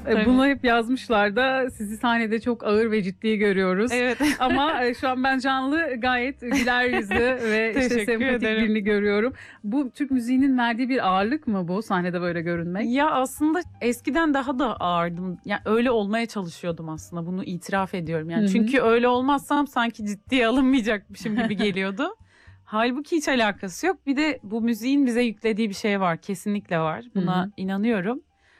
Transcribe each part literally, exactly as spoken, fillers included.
Tabii. Bunu hep yazmışlar da sizi sahnede çok ağır ve ciddi görüyoruz. Evet. Ama e, şu an ben canlı gayet güler yüzlü ve işte Teşekkür sempatik ederim. birini görüyorum. Bu Türk müziğinin verdiği bir ağırlık mı bu sahnede böyle görünmek? Ya aslında eskiden daha da ağırdım. Yani öyle olmaya çalışıyordum aslında. Bunu itiraf ediyorum. Yani Hı hı. çünkü öyle olmazsam sanki ciddiye alınmayacakmışım gibi geliyordu. Halbuki hiç alakası yok. Bir de bu müziğin bize yüklediği bir şey var. Kesinlikle var. Buna Hı hı. inanıyorum.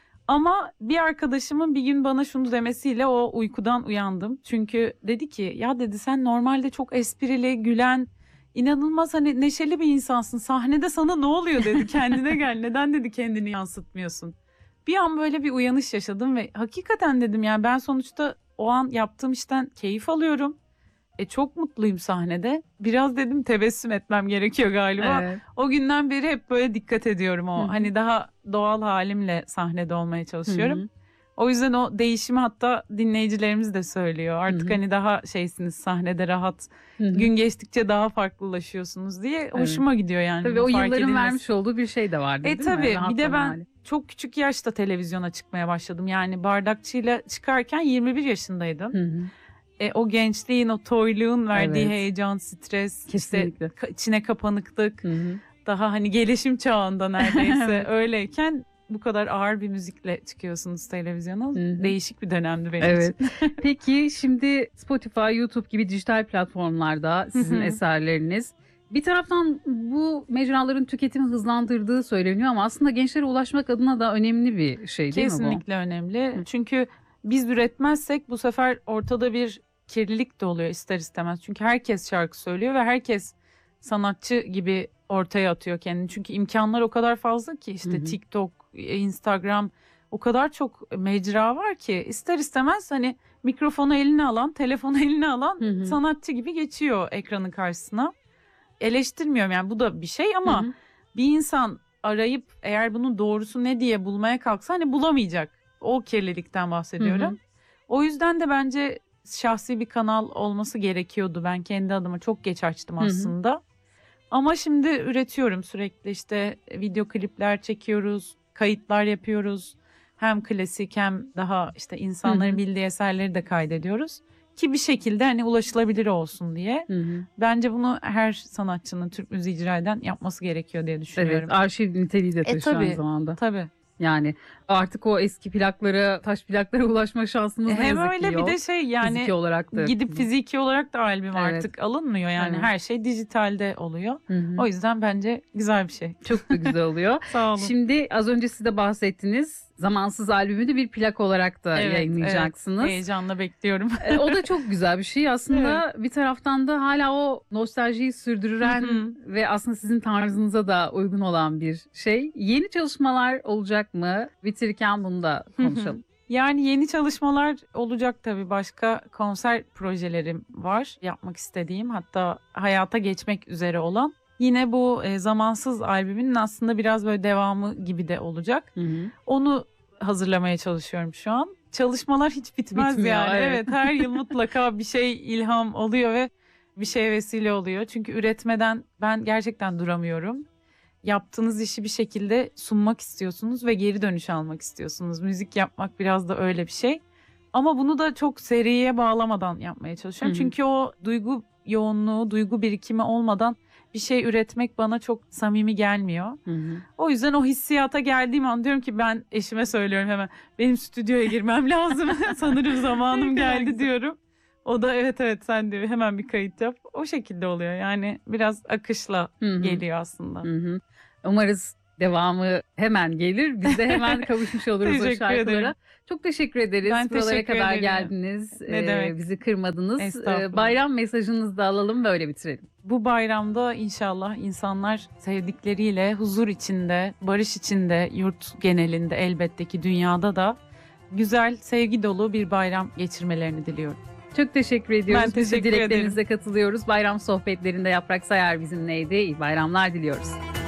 Ama bir arkadaşımın bir gün bana şunu demesiyle o uykudan uyandım. Çünkü dedi ki ya dedi sen normalde çok esprili, gülen, inanılmaz hani neşeli bir insansın. Sahnede sana ne oluyor dedi. Kendine gel. Neden dedi kendini yansıtmıyorsun? Bir an böyle bir uyanış yaşadım ve hakikaten dedim yani ben sonuçta o an yaptığım işten keyif alıyorum. E çok mutluyum sahnede. Biraz dedim tebessüm etmem gerekiyor galiba. Evet. O günden beri hep böyle dikkat ediyorum o. Hı hı. Hani daha doğal halimle sahnede olmaya çalışıyorum. Hı hı. O yüzden o değişimi hatta dinleyicilerimiz de söylüyor. Artık Hı hı. hani daha şeysiniz sahnede rahat. Hı hı. Gün geçtikçe daha farklılaşıyorsunuz diye hoşuma gidiyor yani. Tabii bunu o fark yılların edilmesi. vermiş olduğu bir şey de vardı E değil mi? tabii bir de Rahatlama ben hali. çok küçük yaşta televizyona çıkmaya başladım. Yani bardakçıyla çıkarken yirmi bir yaşındaydım. Hı hı. E, o gençliğin, o toyluğun verdiği Evet. heyecan, stres, Kesinlikle. işte ka- içine kapanıktık. Hı hı. Daha hani gelişim çağında neredeyse öyleyken bu kadar ağır bir müzikle çıkıyorsunuz televizyona. Hı hı. Değişik bir dönemdi benim Evet. için. Peki şimdi Spotify, YouTube gibi dijital platformlarda sizin Hı hı. eserleriniz. Bir taraftan bu mecraların tüketimi hızlandırdığı söyleniyor ama aslında gençlere ulaşmak adına da önemli bir şey değil mi bu? Kesinlikle önemli. Hı. Çünkü biz üretmezsek bu sefer ortada bir kirlilik de oluyor ister istemez. Çünkü herkes şarkı söylüyor ve herkes sanatçı gibi ortaya atıyor kendini. Çünkü imkanlar o kadar fazla ki işte Hı hı. TikTok, Instagram o kadar çok mecra var ki ister istemez hani mikrofonu eline alan, telefonu eline alan Hı hı. sanatçı gibi geçiyor ekranın karşısına. Eleştirmiyorum yani bu da bir şey ama Hı hı. bir insan arayıp eğer bunun doğrusu ne diye bulmaya kalksa hani bulamayacak. O kirlilikten bahsediyorum. Hı hı. O yüzden de bence şahsi bir kanal olması gerekiyordu. Ben kendi adıma çok geç açtım Hı hı. aslında. Ama şimdi üretiyorum sürekli işte video klipler çekiyoruz, kayıtlar yapıyoruz. Hem klasik hem daha işte Hı insanların hı. bildiği eserleri de kaydediyoruz. Ki bir şekilde hani ulaşılabilir olsun diye. Hı hı. Bence bunu her sanatçının Türk müziği icra eden yapması gerekiyor diye Evet, düşünüyorum. arşiv niteliği de E taşıyor aynı tabii, zamanda. tabii. Yani artık o eski plaklara, taş plaklara ulaşma şansımız ne Hem yazık ki öyle bir yok. de şey yani Fiziki olarak da. gidip fiziki olarak da albüm Evet. artık alınmıyor yani Evet. her şey dijitalde oluyor. Hı hı. O yüzden bence güzel bir şey. Çok da güzel oluyor. Sağ olun. Şimdi az önce siz de bahsettiniz. Zamansız albümünü bir plak olarak da Evet, yayınlayacaksınız. evet. Heyecanla bekliyorum. E, o da çok güzel bir şey. Aslında bir taraftan da hala o nostaljiyi sürdüren Hı hı. ve aslında sizin tarzınıza da uygun olan bir şey. Yeni çalışmalar olacak mı? Bitirirken bunu da konuşalım. Yani yeni çalışmalar olacak tabii. Başka konser projelerim var yapmak istediğim. Hatta hayata geçmek üzere olan. Yine bu e, Zamansız albümünün aslında biraz böyle devamı gibi de olacak. Hı hı. Onu hazırlamaya çalışıyorum şu an. Çalışmalar hiç bitmez Bitmiyor, yani. evet. Evet, her yıl mutlaka bir şey ilham oluyor ve bir şeye vesile oluyor. Çünkü üretmeden ben gerçekten duramıyorum. Yaptığınız işi bir şekilde sunmak istiyorsunuz ve geri dönüş almak istiyorsunuz. Müzik yapmak biraz da öyle bir şey. Ama bunu da çok seriye bağlamadan yapmaya çalışıyorum. Hı hı. Çünkü o duygu yoğunluğu, duygu birikimi olmadan bir şey üretmek bana çok samimi gelmiyor. Hı hı. O yüzden o hissiyata geldiğim an diyorum ki ben eşime söylüyorum hemen benim stüdyoya girmem lazım. Sanırım zamanım Ne kadar geldi güzel. diyorum. O da evet evet sen diyor hemen bir kayıt yap. O şekilde oluyor yani biraz akışla Hı hı. geliyor aslında. Hı hı. Umarız devamı hemen gelir. Biz de hemen kavuşmuş oluruz o Teşekkür şarkılara. ederim. Çok teşekkür ederiz. Ben Buralara teşekkür kadar ederim. geldiniz. Ne Ee, demek. bizi kırmadınız. Ee, Estağfurullah. bayram mesajınızı da alalım ve öyle bitirelim. Bu bayramda inşallah insanlar sevdikleriyle huzur içinde, barış içinde, yurt genelinde elbette ki dünyada da güzel, sevgi dolu bir bayram geçirmelerini diliyorum. Çok teşekkür ediyoruz. Ben Biz de teşekkür dileklerinize katılıyoruz. Bayram sohbetlerinde Yaprak Sayar bizimleydi. İyi bayramlar diliyoruz.